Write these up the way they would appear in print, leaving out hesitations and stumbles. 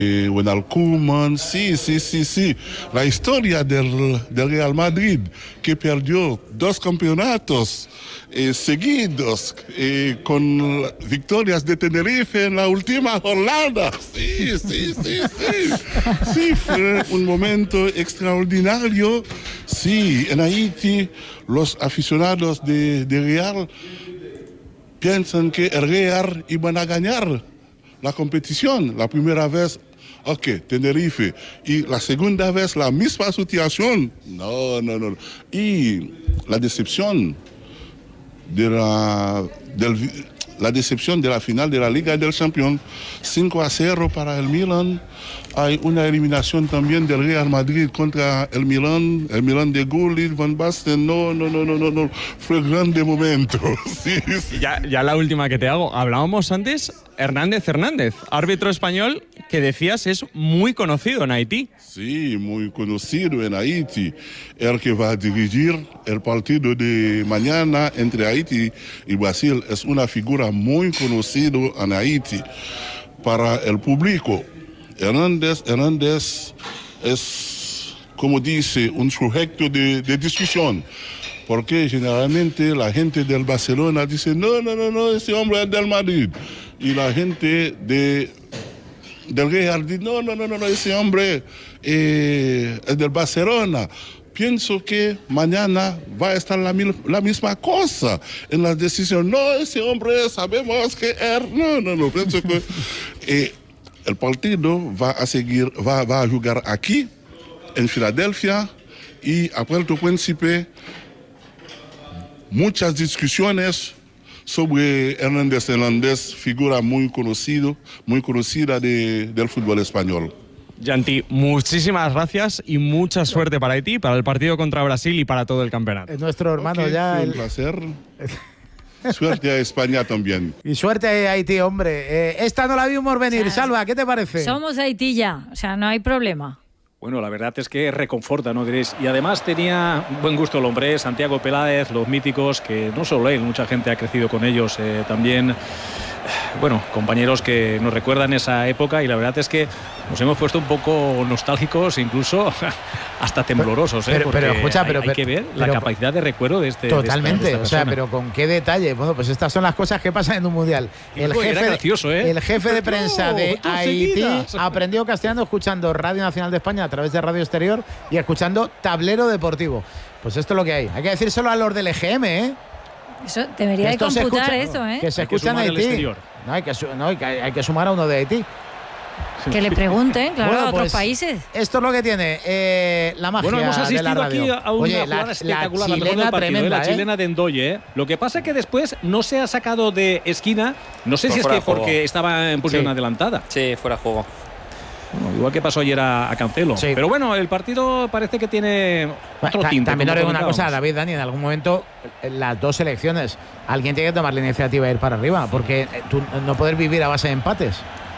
Ronald Koeman, sí. La historia del Real Madrid, que perdió 2 campeonatos seguidos con victorias de Tenerife en la última jornada. Sí. Sí, fue un momento extraordinario. Sí, en Haití los aficionados de Real piensan que el Real iban a ganar la competición. La primera vez, Tenerife. Y la segunda vez, la misma situación. No. Y la decepción la decepción de la final de la Liga del Campeón, 5-0 para el Milan. Hay una eliminación también del Real Madrid contra el Milan de Gullit, Van Basten. No. Fue un grande momento. Sí. Ya la última que te hago. Hablábamos antes, Hernández, árbitro español que decías es muy conocido en Haití. Sí, muy conocido en Haití. El que va a dirigir el partido de mañana entre Haití y Brasil es una figura muy conocida en Haití para el público. Hernández es, como dice, un sujeto de discusión, porque generalmente la gente del Barcelona dice no, ese hombre es del Madrid, y la gente del Real dice no, ese hombre es del Barcelona. Pienso que mañana va a estar la misma cosa en las decisiones. No, ese hombre sabemos que no. Pienso que el partido va a jugar aquí, en Filadelfia, y a Puerto Príncipe. Muchas discusiones sobre Hernández, figura muy conocida del fútbol español. Yanti, muchísimas gracias y mucha suerte para Haití, para el partido contra Brasil y para todo el campeonato. Es nuestro hermano ya. Fue un placer. Suerte a España también. Y suerte a Haití, hombre. Esta no la vimos venir. Salva, ¿qué te parece? Somos Haití ya, o sea, no hay problema. Bueno, la verdad es que reconforta, ¿no diréis? Y además tenía buen gusto el hombre, Santiago Peláez, los míticos, que no solo él, mucha gente ha crecido con ellos también. Bueno, compañeros que nos recuerdan esa época, y la verdad es que nos hemos puesto un poco nostálgicos, incluso hasta temblorosos, pero escucha, hay que ver la capacidad de recuerdo de este. Totalmente, de esta pero con qué detalle. Bueno, pues estas son las cosas que pasan en un mundial. El jefe de prensa de Haití aprendió castellano escuchando Radio Nacional de España a través de Radio Exterior y escuchando Tablero Deportivo. Pues esto es lo que hay. Hay que decírselo a los del EGM, ¿eh? Eso debería de computar eso, ¿eh? Que se escucha en Haití. Hay que sumar a uno de Haití. Que le pregunten, claro, bueno, a otros pues, países. Esto es lo que tiene la magia. Bueno, hemos asistido de la radio. aquí a una jugada espectacular, la chilena tremenda, la chilena de Ndoye. Lo que pasa es que después no se ha sacado de esquina. No sé si es que porque estaba en posición adelantada. Sí, fuera de juego. Bueno, igual que pasó ayer a Cancelo. Sí. Pero bueno, el partido parece que tiene otro tinte. También os digo una cosa, David, Dani, en algún momento las dos selecciones, alguien tiene que tomar la iniciativa de ir para arriba, porque tú no puedes vivir a base de empates.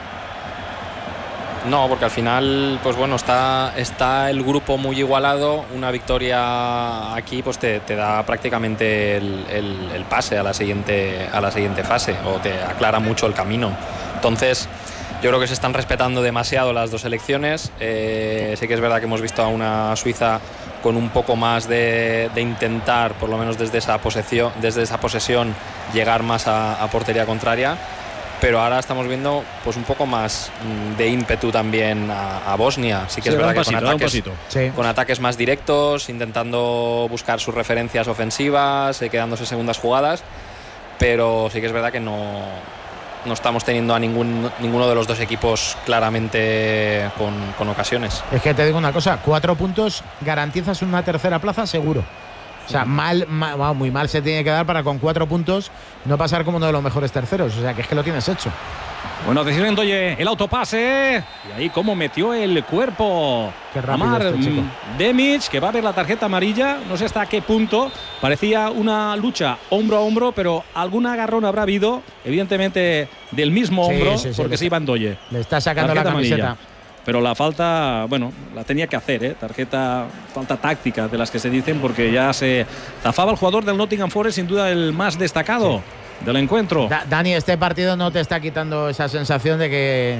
No, porque al final, pues bueno, está el grupo muy igualado. Una victoria aquí pues te da prácticamente el pase a la siguiente fase, o te aclara mucho el camino. Entonces, yo creo que se están respetando demasiado las dos selecciones. Sí que es verdad que hemos visto a una Suiza con un poco más de intentar, por lo menos desde esa posesión, llegar más a portería contraria. Pero ahora estamos viendo pues un poco más de ímpetu también a Bosnia. Sí que es verdad que con ataques más directos, intentando buscar sus referencias ofensivas, quedándose segundas jugadas. Pero sí que es verdad que no estamos teniendo a ninguno de los dos equipos claramente con ocasiones. Es que te digo una cosa, 4 puntos garantizas una tercera plaza seguro. O sea, muy mal se tiene que dar para con 4 puntos no pasar como uno de los mejores terceros. O sea, que es que lo tienes hecho. Bueno, decirle Ndoye el autopase. Y ahí cómo metió el cuerpo. Qué rápido este chico. Demic, que va a ver la tarjeta amarilla. No sé hasta qué punto. Parecía una lucha hombro a hombro, pero algún agarrón habrá habido. Evidentemente del mismo hombro, porque se iba Ndoye. Le está sacando la camiseta. Amarilla. Pero la falta, bueno, la tenía que hacer, falta táctica de las que se dicen, porque ya se zafaba el jugador del Nottingham Forest, sin duda el más destacado del encuentro. Dani, este partido no te está quitando esa sensación de que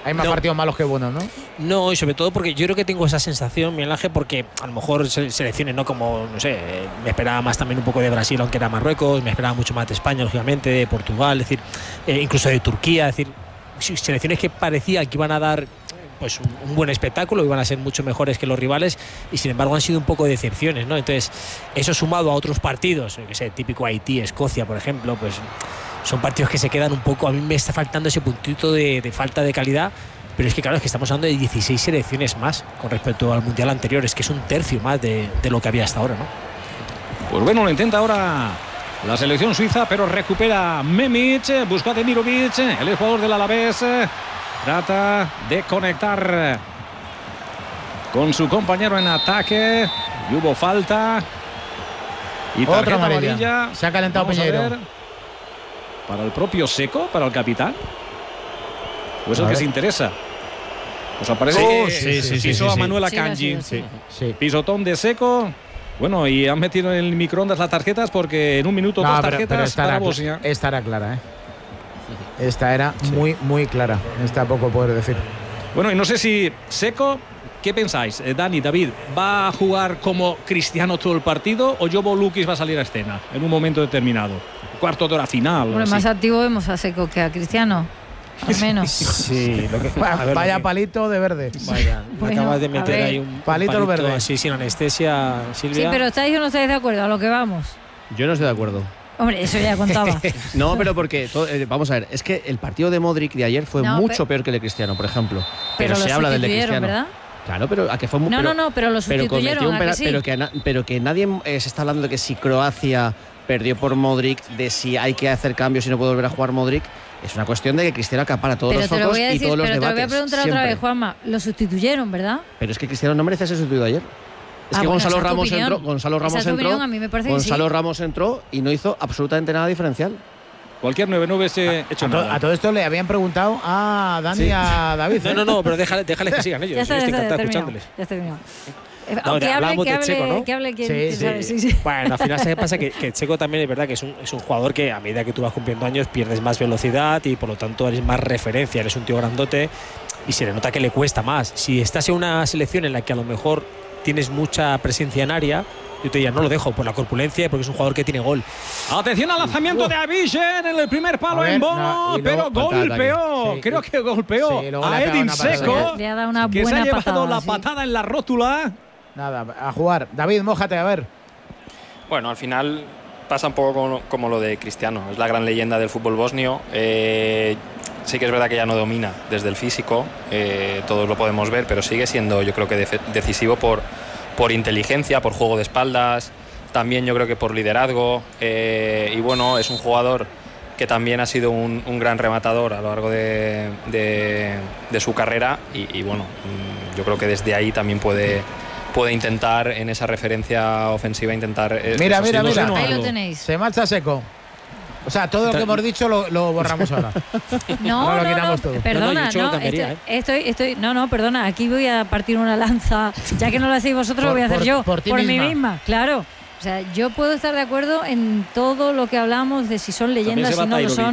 Hay más partidos malos que buenos, ¿no? No, y sobre todo porque yo creo que tengo esa sensación, Miguel Ángel, porque a lo mejor selecciones, ¿no? Como, no sé, me esperaba más también un poco de Brasil, aunque era Marruecos, me esperaba mucho más de España, lógicamente, de Portugal, es decir, incluso de Turquía, es decir, selecciones que parecía que iban a dar pues un buen espectáculo, iban a ser mucho mejores que los rivales y sin embargo han sido un poco decepciones, ¿no? Entonces, eso sumado a otros partidos, que sé, típico Haití, Escocia, por ejemplo, pues son partidos que se quedan un poco, a mí me está faltando ese puntito de falta de calidad, pero es que claro, es que estamos hablando de 16 selecciones más con respecto al Mundial anterior, es que es un tercio más de lo que había hasta ahora, ¿no? Pues bueno, lo intenta ahora la selección suiza, pero recupera Memic, busca a Demirovic, el jugador del Alavés. Trata de conectar con su compañero en ataque. Y hubo falta. Y tarjeta amarilla. Se ha calentado Piñeiro. Para el propio Seco, para el capitán. Pues el que se interesa. Pues aparece piso a Manuel Akanji. Pisotón de Seco. Bueno, y han metido en el microondas las tarjetas porque en un minuto dos tarjetas para Bosnia. Esta era clara, ¿eh? Esta era muy, muy clara. Está poco poder decir. Bueno, y no sé si Seco, ¿qué pensáis? Dani, David, ¿va a jugar como Cristiano todo el partido o Jovo Lukic va a salir a escena en un momento determinado? Cuarto de hora final. Bueno, más activo vemos a Seco que a Cristiano. Al menos. Sí, vaya palito de verde. Vaya, bueno, acabas de meter ahí un palito verde así sin anestesia, Silvia. Sí, pero ¿estáis o no estáis de acuerdo? A lo que vamos. Yo no estoy de acuerdo. Hombre, eso ya contaba. No, pero porque, vamos a ver, es que el partido de Modric de ayer fue mucho peor que el de Cristiano, por ejemplo. Pero se habla del de Cristiano, ¿verdad? Claro, pero a que fue muy. Pero lo sustituyeron. Pero que nadie se está hablando de que si Croacia perdió por Modric, de si hay que hacer cambios y no puede volver a jugar Modric. Es una cuestión de que Cristiano acapara todos los focos y todos los debates. Pero te lo voy a preguntar otra vez, Juanma. Lo sustituyeron, ¿verdad? Pero es que Cristiano no merece ser sustituido ayer. Es que Gonzalo Ramos entró y no hizo absolutamente nada diferencial. Cualquier 9-9 se hecho nada. A todo esto le habían preguntado a Dani y a David. No, pero déjales que sigan ellos. Ya estoy encantado escuchándoles. Ya está terminado. Que hable quien sabe. Sí. Bueno, al final se pasa que Checo también es verdad que es un jugador que a medida que tú vas cumpliendo años pierdes más velocidad y por lo tanto eres más referencia, eres un tío grandote y se le nota que le cuesta más. Si estás en una selección en la que a lo mejor tienes mucha presencia en área, yo te diría, no lo dejo por la corpulencia y porque es un jugador que tiene gol. Atención al lanzamiento de Avicen en el primer palo en Bono, pero golpeó, creo que golpeó a Edin Seco, que se ha llevado la patada en la rótula. Nada, a jugar. David, mójate, a ver. Bueno, al final pasa un poco como lo de Cristiano. Es la gran leyenda del fútbol bosnio. Sí que es verdad que ya no domina desde el físico, todos lo podemos ver, pero sigue siendo, yo creo que decisivo por inteligencia, por juego de espaldas, también yo creo que por liderazgo. Y bueno, es un jugador que también ha sido un gran rematador a lo largo de su carrera. Y bueno, yo creo que desde ahí también puede intentar en esa referencia ofensiva intentar. Mira, ahí lo tenéis. Se marcha Seco. O sea, todo lo que hemos dicho lo borramos ahora. No, perdona, perdona, aquí voy a partir una lanza, ya que no lo hacéis vosotros, lo voy a hacer yo, por mí misma, claro. O sea, yo puedo estar de acuerdo en todo lo que hablamos de si son leyendas, si no lo son,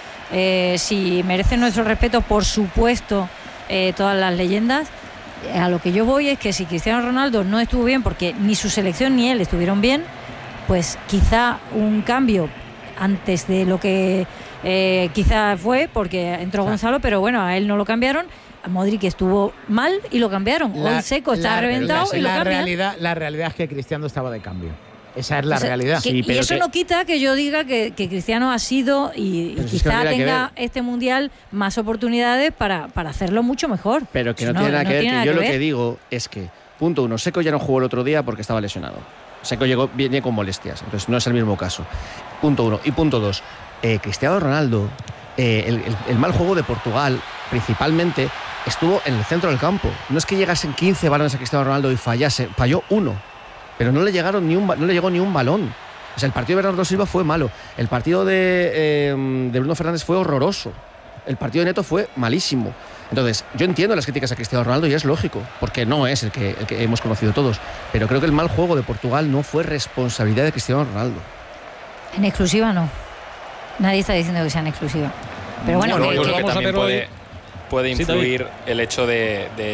si merecen nuestro respeto, por supuesto, todas las leyendas. A lo que yo voy es que si Cristiano Ronaldo no estuvo bien, porque ni su selección ni él estuvieron bien, pues quizá un cambio antes de lo que quizá fue, porque entró Gonzalo, pero bueno, a él no lo cambiaron. A Modric estuvo mal y lo cambiaron. Hoy Seco está reventado y lo cambian. La realidad es que Cristiano estaba de cambio. Esa es la realidad. Y eso no quita que yo diga que Cristiano ha sido y quizá tenga este mundial más oportunidades para hacerlo mucho mejor. Pero que no tiene nada que ver. Que yo lo que digo es que, punto uno, Seco ya no jugó el otro día porque estaba lesionado. Seco viene con molestias, entonces no es el mismo caso. Punto uno. Y punto dos, Cristiano Ronaldo, el mal juego de Portugal, principalmente, estuvo en el centro del campo. No es que llegasen 15 balones a Cristiano Ronaldo y falló uno. Pero no le llegó ni un balón. O sea, el partido de Bernardo Silva fue malo. El partido de Bruno Fernández fue horroroso. El partido de Neto fue malísimo. Entonces, yo entiendo las críticas a Cristiano Ronaldo y es lógico, porque no es el que hemos conocido todos. Pero creo que el mal juego de Portugal no fue responsabilidad de Cristiano Ronaldo. En exclusiva no. Nadie está diciendo que sea en exclusiva. Pero bueno, yo creo que también puede influir el hecho de